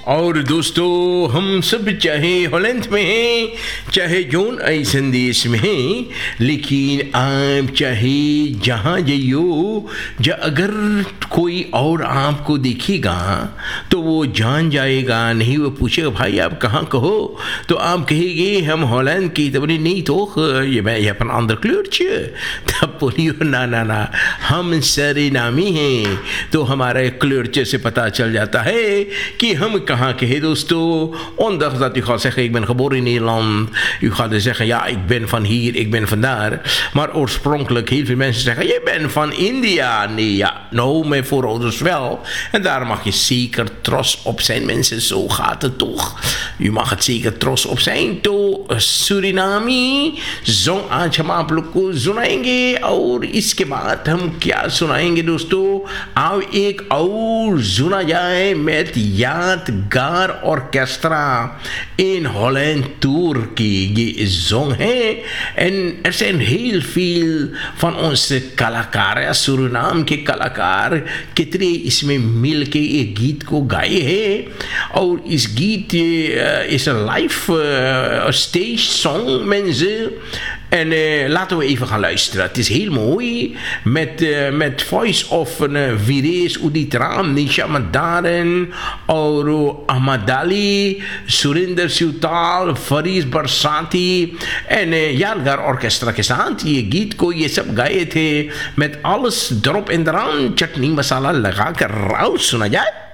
और दोस्तों हम सब चाहे हॉलैंड में हैं चाहे जोन ऐसन देश में हैं, लेकिन आप चाहे जहाँ जाइयो अगर कोई और आपको देखेगा तो वो जान जाएगा नहीं। वो पूछेगा भाई आप कहाँ कहो, तो आप कहेंगे हम हॉलैंड की। तो बोले नहीं तो ये मैं अपन आंध्र क्लर्च। तब बोलियो ना ना ना हम सारे नामी हैं। तो हमारे क्लर्च से पता चल जाता है कि हम कहाँ के हैं दोस्तoo. Ondanks dat u gaat zeggen ik ben geboren in Nederland, u gaat dus zeggen ja ik ben van hier, ik ben van daar, maar oorspronkelijk heel veel mensen zeggen je bent van India. Nee ja, nou mijn voorouders wel, en daar mag je zeker trots op zijn mensen, zo gaat het toch. U mag het zeker trots op zijn. तो सूरीनामी जोंग आज हम आप लोग को सुनाएंगे और इसके बाद हम क्या सुनाएंगे दोस्तों, आओ एक और सुना जाए met यादगार orkestra in Holland Turkije zong है. En er zijn heel veel van onze कलाकार सूरीनाम के कलाकार कितने इसमें मिल के एक गीत को गाए हैं. और इस गीत is een live stage song mensen. En laten we even gaan luisteren. Het is heel mooi. Met voice of Vires Uditram, Nisha Madaren, Auro Ahmadali, Surinder Sutal, Faris Barsati en यादगार ऑर्केस्ट्रा के साथ ये गीत को ये सब गाए थे. Met alles erop en eraan, चटनी मसाला लगा कर राव सुना जाए.